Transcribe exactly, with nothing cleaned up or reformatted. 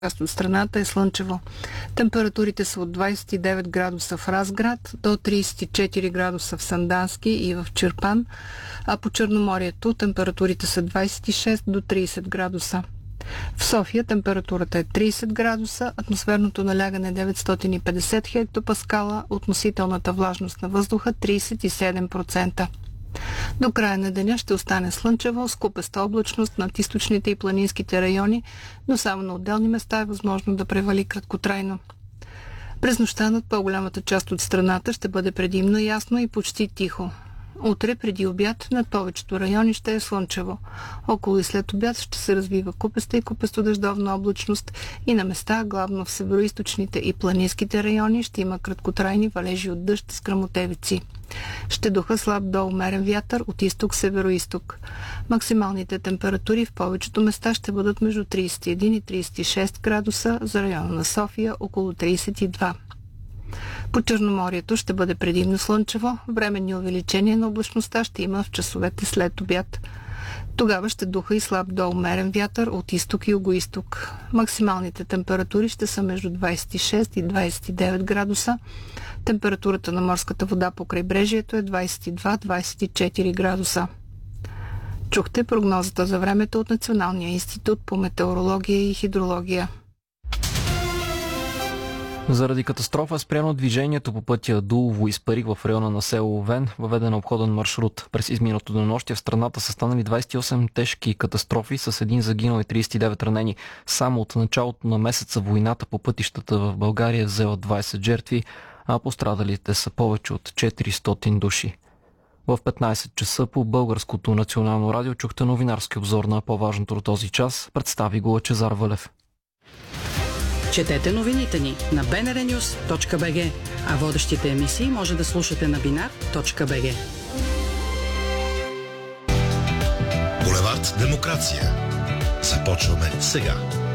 част от страната е слънчево. Температурите са от двадесет и девет градуса в Разград до тридесет и четири градуса в Сандански и в Чирпан, а по Черноморието температурите са двадесет и шест до тридесет градуса. В София температурата е тридесет градуса, атмосферното налягане е деветстотин и петдесет хектопаскала, относителната влажност на въздуха тридесет и седем процента. До края на деня ще остане слънчево, с купеста облачност над източните и планинските райони, но само на отделни места е възможно да превали краткотрайно. През нощта над по-голямата част от страната ще бъде предимно ясно и почти тихо. Утре преди обяд над повечето райони ще е слънчево. Около и след обяд ще се развива купеста и купестодъждовна облачност и на места, главно в североизточните и планинските райони, ще има краткотрайни валежи от дъжд с гръмотевици. Ще духа слаб до умерен вятър от изток-североизток. Максималните температури в повечето места ще бъдат между тридесет и един и тридесет и шест градуса, за района на София около тридесет и два. По Черноморието ще бъде предимно слънчево, временни увеличения на облачността ще има в часовете след обяд. Тогава ще духа и слаб до умерен вятър от изток и югоизток. Максималните температури ще са между двадесет и шест и двадесет и девет градуса. Температурата на морската вода по крайбрежието е двадесет и два до двадесет и четири градуса. Чухте прогнозата за времето от Националния институт по метеорология и хидрология. Заради катастрофа е спряно движението по пътя Дулово и Спарик в района на село Овен, въведен обходен маршрут. През изминалото денонощие в страната са станали двадесет и осем тежки катастрофи с един загинал и тридесет и девет ранени. Само от началото на месеца войната по пътищата в България е взела двадесет жертви, а пострадалите са повече от четиристотин души. В петнадесет часа по Българското национално радио чухте новинарски обзор на по-важното от този час. Представи го Лъчезар Вълев. Четете новините ни на би ен ар нюс точка би джи, а водещите емисии може да слушате на бинар точка би джи. Булевард Демокрация. Започваме сега.